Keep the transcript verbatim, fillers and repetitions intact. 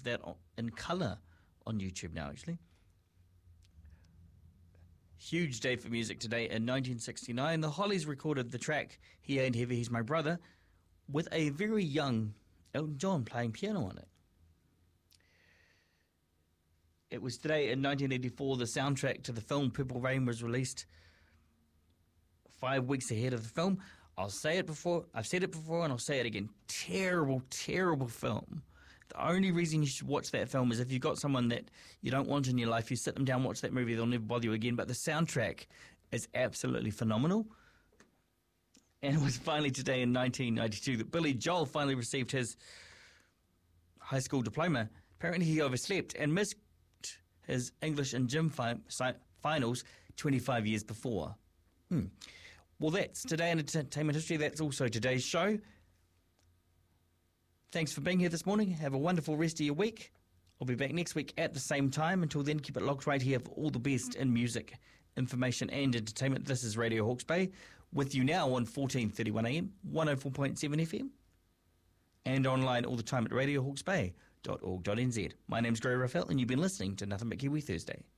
that in colour on YouTube now, actually. Huge day for music today. In nineteen sixty-nine, the Hollies recorded the track He Ain't Heavy, He's My Brother with a very young Elton John playing piano on it. It was today in nineteen eighty-four the soundtrack to the film Purple Rain was released five weeks ahead of the film. I'll say it before, I've said it before and I'll say it again. Terrible, terrible film. The only reason you should watch that film is if you've got someone that you don't want in your life, you sit them down, watch that movie, they'll never bother you again. But the soundtrack is absolutely phenomenal. And it was finally today in nineteen ninety-two that Billy Joel finally received his high school diploma. Apparently he overslept and missed his English and gym fi- si- finals twenty-five years before. Hmm. Well, that's today in entertainment history. That's also today's show. Thanks for being here this morning. Have a wonderful rest of your week. I'll be back next week at the same time. Until then, keep it locked right here for all the best in music, information and entertainment. This is Radio Hawke's Bay with you now on fourteen thirty-one A M, one oh four point seven F M and online all the time at radio hawke's bay dot org dot n z. My name's Gary Raphael and you've been listening to Nothing But Kiwi Thursday.